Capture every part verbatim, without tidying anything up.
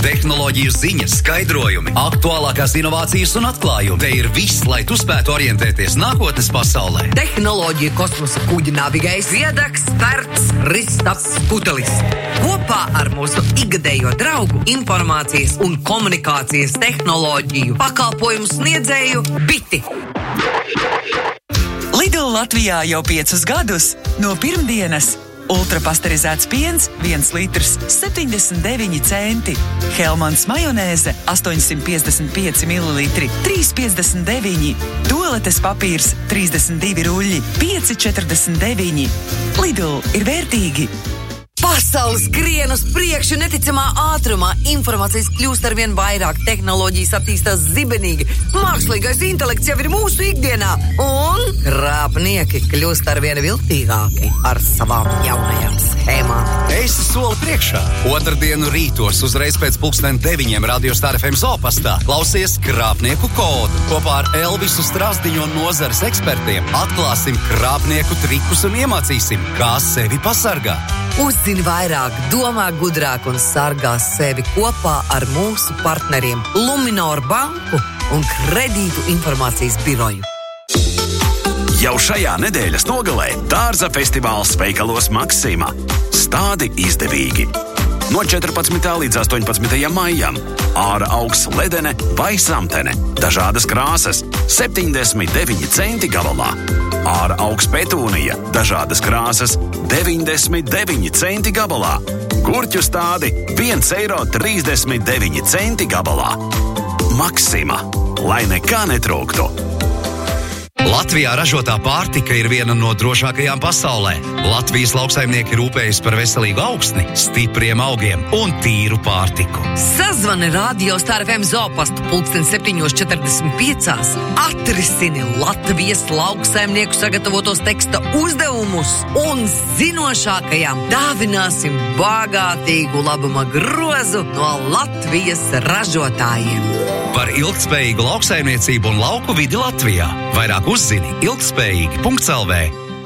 Tehnoloģiju ziņas, skaidrojumi, aktuālākās inovācijas un atklājumi. Te ir viss, lai tu spētu orientēties nākotnes pasaulē. Tehnoloģija kosmosa kuģi navigējs, viedaks, spērts, ristaps, putelis. Kopā ar mūsu ikgadējo draugu informācijas un komunikācijas tehnoloģiju pakalpojumu sniedzēju Biti. Lidl Latvijā jau piecus gadus no pirmdienas. Ultrapasterizēts piens, viens litrs, septiņdesmit deviņi centi. Helmans majonēze, astoņsimt piecdesmit pieci mililitri, trīs piecdesmit deviņi. Tualetes papīrs, trīsdesmit divi ruļļi, pieci četrdesmit deviņi. Lidl ir vērtīgi. Pasaules skrien uz priekšu neticamā ātrumā. Informācijas kļūst arvien vairāk, tehnoloģijas attīstās zibenīgi. Mākslīgais intelekts jau ir mūsu ikdienā. Un krāpnieki kļūst arvien viltīgāki ar savām jaunajām schēmām. Es soli priekšā. Otrdienu rītos uzreiz pēc pulksten deviņiem Radio Star F M Zopastā klausies krāpnieku kodu. Kopā ar Elvisu Strasdiņu un nozares ekspertiem atklāsim krāpnieku trikus un iemācīsim, kā sevi pasargāt. Uzzini vairāk, domā gudrāk un sargā sevi kopā ar mūsu partneriem Luminor banku un kredītu informācijas biroju. Jau šajā nedēļas nogalē dārza festivāls veikalos Maxima. Stādi izdevīgi. No četrpadsmitā līdz astoņpadsmitajam maijam. Āra augs ledene vai samtene. Dažādas krāsas. septiņdesmit deviņi centi gabalā. Āra augs petūnija. Dažādas krāsas. deviņdesmit deviņi centi gabalā. Gurķu stādi viens eiro trīsdesmit deviņi centi gabalā. Maxima. Lai nekā netrūktu. Latvijā ražotā pārtika ir viena no drošākajām pasaulē. Latvijas lauksaimnieki rūpējas par veselīgu augsni, stipriem augiem un tīru pārtiku. Sazvani Radio Star F M Zopastu pulksten septiņos četrdesmit piecās. Atrisini Latvijas lauksaimnieku sagatavotos teksta uzdevumus un zinošākajām dāvināsim bagātīgu labuma grozu no Latvijas ražotājiem. Par ilgtspējīgu lauksaimniecību un lauku vidi Latvijā. Vairāk uzzini ilgtspējīgi punkts L V.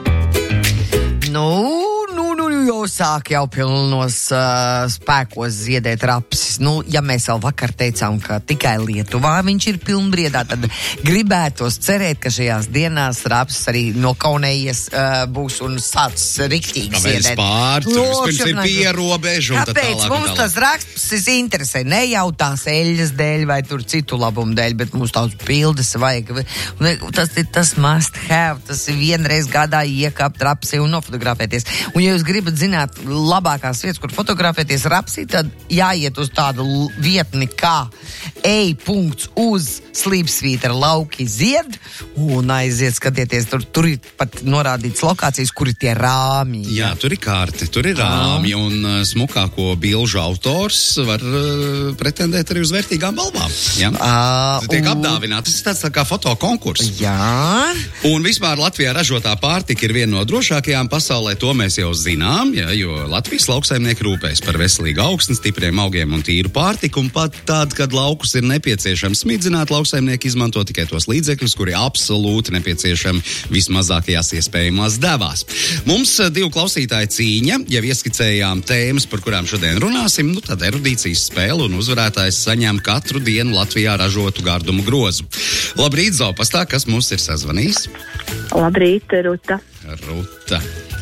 Nu, nu, nu, jau sāk jau pilnos uh, spēkos ziedēt rapsis. Nu, ja mēs vēl vakar teicām, ka tikai Lietuvā viņš ir pilnbriedā, tad gribētos cerēt, ka šajās dienās rapsis arī nokaunējies uh, būs un sācis riktīgi ziedēt. Kāpēc pār? Vispirms ir pierobežu un tā tālāk. Kāpēc mums tas raksts interesē? Ne jau tās eļļas dēļ vai tur citu labumu dēļ, bet mums tās bildes vajag. Tas ir tas must have, tas ir vienreiz gadā iekāpt rapsī un nofotografēties. Un ja jūs gribat zināt labākās vietas, kur fotografēties rapsī, tad jāiet uz tādu vietni kā ej punkts uz slīpsvītra lauki zied un aiziet skatieties. Tur, tur ir pat norādīts lokācijas, kur ir tie rāmji. Jā, tur ir kārti, tur ir rāmji un uh, smukāko bilžu autors var uh, pretendēt arī uz vērtīgām balvām. Jā, uh, tiek un... apdāvināti. Tas ir tāds tā kā fotokonkurss. Jā. Un vispār Latvijā ražotā pārtika ir viena no drošākajām pasaulē, to mēs jau zinām, jā, jo Latvijas lauksaimnieki rūpējas par veselīgu augsni, stipriem augiem un tīru pārtiku, un pat tad, kad laukus ir nepieciešams smidzināt, lauksaimnieki izmanto tikai tos līdzekļus, kuri absolūti nepieciešami vismazākajās iespējamās devās. Mums divu klausītāju cīņa, jau ieskicējām tēmas, par kurām šodien runāsim, nu tad erudīcijas spēle un uzvarētājs saņem katru dienu Latvijā ražotu gardumu grozu. Labrīt, Zopastā, kas mums ir sazvanījis? Labrīt, Ruta. Ruta.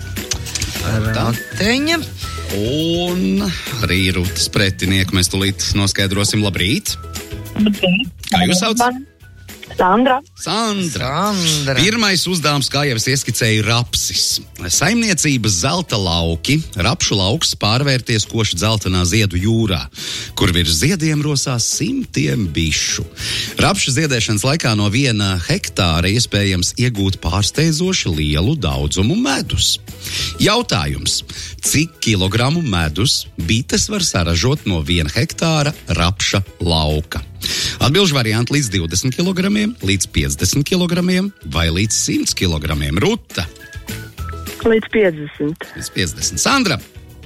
Rateņa. Un arī Rutas pretinieku mēs tulīt noskaidrosim. Labrīt. Kā jūs sauc? Sandra. Sandra. Sandra. Pirmais uzdevums, kā jau es ieskicēju, rapsis. Saimniecības zelta lauki, rapšu lauks pārvērties koši dzeltenā ziedu jūrā, kur virs ziediem rosās simtiem bišu. Rapšu ziedēšanas laikā no viena hektāra iespējams iegūt pārsteidzoši lielu daudzumu medus. Jautājums, cik kilogramu medus bites var saražot no viena hektāra rapša lauka? Atbilžu varianti līdz divdesmit kilogramiem, līdz piecdesmit kilogramiem vai līdz simt kilogramiem. Ruta. Līdz piecdesmit. Līdz piecdesmit. Sandra.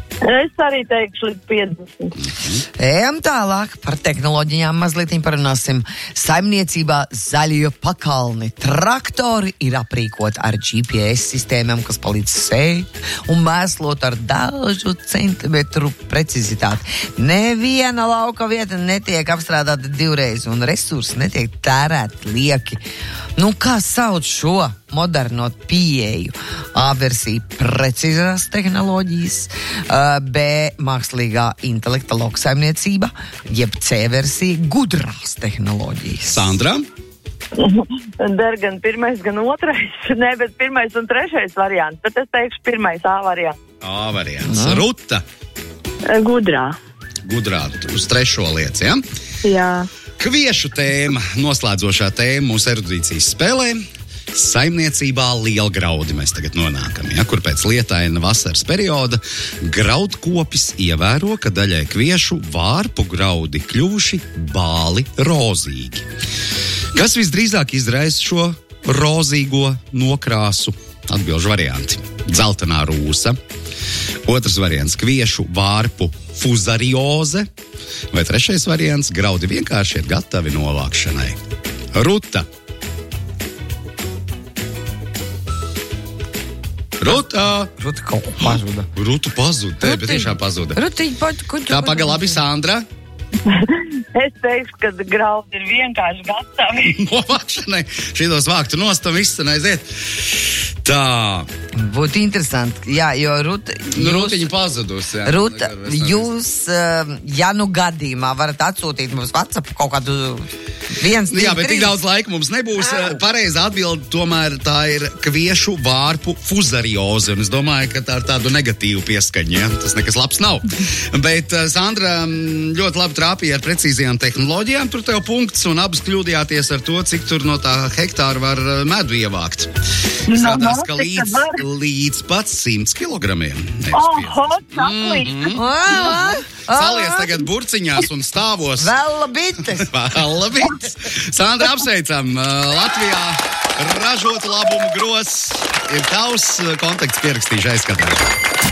Es arī teikšu līdz piecdesmit. Ejam tālāk par tehnoloģijām mazliet parunāsim. Saimniecībā zaļie pakalni. Traktori ir aprīkoti ar G P S sistēmām, kas palīdz sēt un mēslot ar dažu centimetru precizitāti. Neviena lauka vieta netiek apstrādāta divreiz un resursi netiek tērēti lieki. Nu, kā sauc šo moderno pieeju? A versija precīzās tehnoloģijas, B mākslīgā intelekta lauksaimniecība, jeb C versija gudrās tehnoloģijas. Sandra? Der gan pirmais, gan otrais. Nē, bet pirmais un trešais variants. Bet es teikšu pirmais A variants. A variants. Mm. Ruta? Gudrā. Gudrā, uz trešo lietu, ja? Jā. Kviešu tēma, noslēdzošā tēma mūsu erudīcijas spēlē. Saimniecībā lielgraudi mēs tagad nonākam, ja, kur pēc lietaina vasaras perioda graudkopis ievēro, ka daļai kviešu vārpu graudi kļuvuši bāli rozīgi. Kas visdrīzāk izraisa šo rozīgo nokrāsu? Atbilžu varianti. Dzeltenā rūsa. Otrs variants – kviešu vārpu fuzarioze. Vai trešais variants – graudi vienkārši ir gatavi novākšanai. Ruta. Ruta! Ruta kaut ko pazuda. Ruta pazuda, te patiešām pazuda. Rutiņ, pat, ko tu... Tā paga labi, Sandra. Es teikšu, ka graudi ir vienkārši gatavi. Novākšanai. Šitos vāktu nost un viss un aiziet. Tā. Būtu interesanti, jā, jo Ruta... Nu, Rutiņa pazudus, jā. Ruta, jūs, ja nu gadījumā varat atsūtīt mums WhatsApp kaut kādu viens, divi, jā, bet trīs. tik daudz laika mums nebūs. Pareiza atbilde tomēr tā ir kviešu vārpu fuzarioze. Un es domāju, ka tā ir tādu negatīvu pieskaņu, ja? Tas nekas labs nav. Bet Sandra ļoti labi trāpīja ar precīzajām tehnoloģijām. Tur tev punkts un abas kļūdījāties ar to, cik tur no tā hektāra var medu ievākt. Izrādās, ka līdz, līdz pat simts kilogramiem. Oho, čaklīt. Mm-hmm. Salies tagad burciņās un stāvos. Vēl bites. Vēl bites. Sandra, apsveicam. Latvijā ražotu labumu gros ir tavs konteksts pierakstīšu aizskatā.